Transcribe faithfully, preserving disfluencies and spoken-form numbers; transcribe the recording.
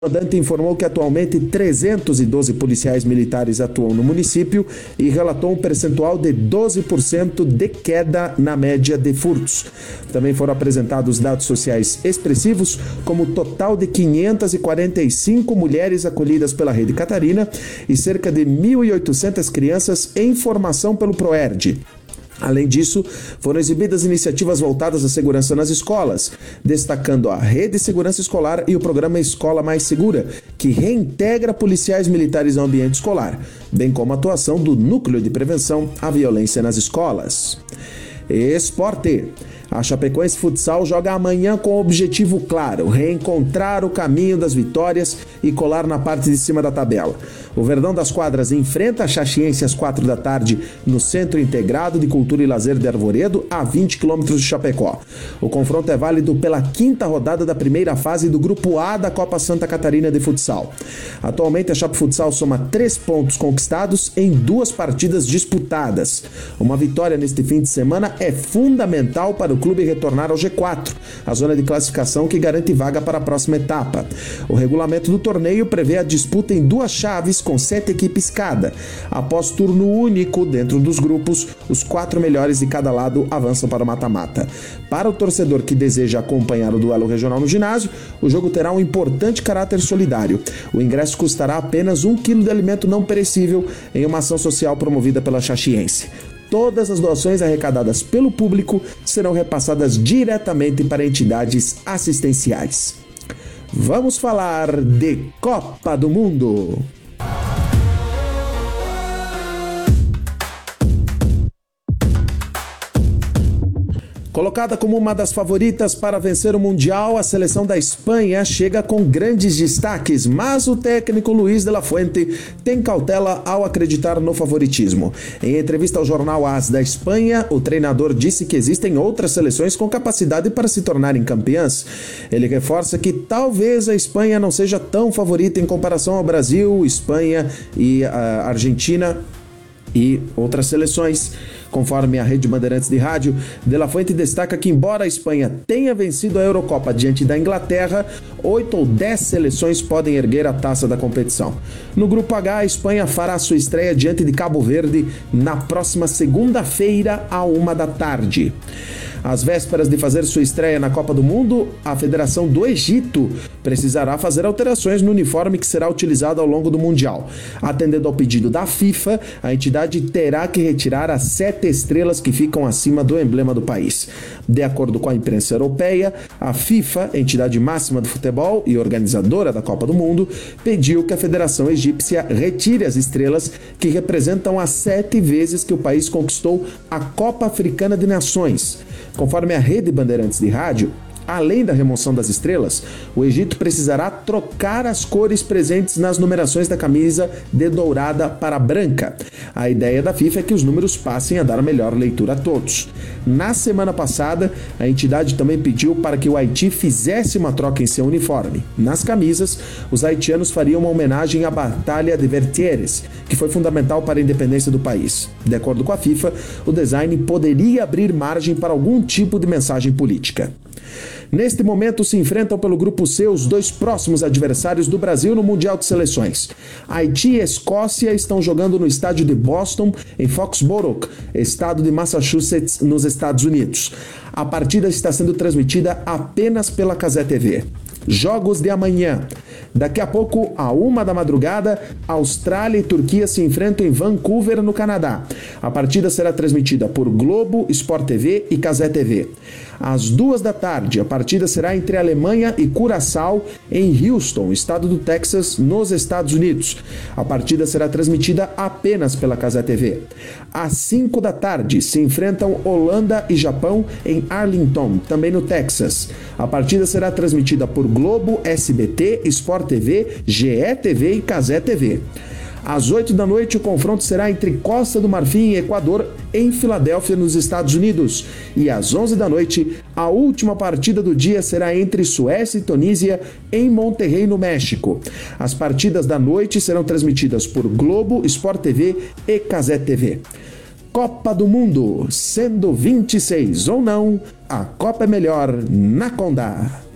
O comandante informou que atualmente trezentos e doze policiais militares atuam no município e relatou um percentual de doze por cento de queda na média de furtos. Também foram apresentados dados sociais expressivos, como o total de quinhentas e quarenta e cinco mulheres acolhidas pela Rede Catarina e cerca de mil e oitocentas crianças em formação pelo PROERD. Além disso, foram exibidas iniciativas voltadas à segurança nas escolas, destacando a Rede Segurança Escolar e o programa Escola Mais Segura, que reintegra policiais militares ao ambiente escolar, bem como a atuação do Núcleo de Prevenção à Violência nas Escolas. Esporte. A Chapecoense Futsal joga amanhã com um objetivo claro: reencontrar o caminho das vitórias e colar na parte de cima da tabela. O Verdão das Quadras enfrenta a Caxiense às quatro da tarde no Centro Integrado de Cultura e Lazer de Arvoredo, a vinte quilômetros de Chapecó. O confronto é válido pela quinta rodada da primeira fase do Grupo A da Copa Santa Catarina de Futsal. Atualmente, a Chape Futsal soma três pontos conquistados em duas partidas disputadas. Uma vitória neste fim de semana é fundamental para o clube retornar ao G quatro, a zona de classificação que garante vaga para a próxima etapa. O regulamento do torneio prevê a disputa em duas chaves com sete equipes cada. Após turno único dentro dos grupos, os quatro melhores de cada lado avançam para o mata-mata. Para o torcedor que deseja acompanhar o duelo regional no ginásio, o jogo terá um importante caráter solidário. O ingresso custará apenas um quilo de alimento não perecível em uma ação social promovida pela Caxiense. Todas as doações arrecadadas pelo público serão repassadas diretamente para entidades assistenciais. Vamos falar de Copa do Mundo. Colocada como uma das favoritas para vencer o Mundial, a seleção da Espanha chega com grandes destaques, mas o técnico Luis de la Fuente tem cautela ao acreditar no favoritismo. Em entrevista ao jornal AS da Espanha, o treinador disse que existem outras seleções com capacidade para se tornarem campeãs. Ele reforça que talvez a Espanha não seja tão favorita em comparação ao Brasil, Espanha e a Argentina e outras seleções. Conforme a Rede Bandeirantes de Rádio, De La Fuente destaca que, embora a Espanha tenha vencido a Eurocopa diante da Inglaterra, oito ou dez seleções podem erguer a taça da competição. No Grupo H, a Espanha fará sua estreia diante de Cabo Verde na próxima segunda-feira, à uma da tarde. Às vésperas de fazer sua estreia na Copa do Mundo, a Federação do Egito precisará fazer alterações no uniforme que será utilizado ao longo do Mundial. Atendendo ao pedido da FIFA, a entidade terá que retirar as sete estrelas que ficam acima do emblema do país. De acordo com a imprensa europeia, a FIFA, entidade máxima do futebol e organizadora da Copa do Mundo, pediu que a Federação Egípcia retire as estrelas que representam as sete vezes que o país conquistou a Copa Africana de Nações. Conforme a Rede Bandeirantes de Rádio, além da remoção das estrelas, o Egito precisará trocar as cores presentes nas numerações da camisa de dourada para branca. A ideia da FIFA é que os números passem a dar melhor leitura a todos. Na semana passada, a entidade também pediu para que o Haiti fizesse uma troca em seu uniforme. Nas camisas, os haitianos fariam uma homenagem à Batalha de Vertières, que foi fundamental para a independência do país. De acordo com a FIFA, o design poderia abrir margem para algum tipo de mensagem política. Neste momento se enfrentam pelo Grupo C os dois próximos adversários do Brasil no Mundial de Seleções. Haiti e Escócia estão jogando no estádio de Boston, em Foxborough, estado de Massachusetts, nos Estados Unidos. A partida está sendo transmitida apenas pela Cazé T V. Jogos de amanhã. Daqui a pouco, à uma da madrugada, Austrália e Turquia se enfrentam em Vancouver, no Canadá. A partida será transmitida por Globo, Sport T V e Cazé T V. Às duas da tarde, a partida será entre Alemanha e Curaçao, em Houston, estado do Texas, nos Estados Unidos. A partida será transmitida apenas pela Cazé T V. Às cinco da tarde, se enfrentam Holanda e Japão em Arlington, também no Texas. A partida será transmitida por Globo, S B T, Sport T V, G E T V e Cazé T V. Às oito da noite, o confronto será entre Costa do Marfim e Equador, em Filadélfia, nos Estados Unidos. E às onze da noite, a última partida do dia será entre Suécia e Tunísia, em Monterrey, no México. As partidas da noite serão transmitidas por Globo, Sport T V e Cazé T V. Copa do Mundo, sendo vinte e seis ou não, a Copa é melhor na Condá.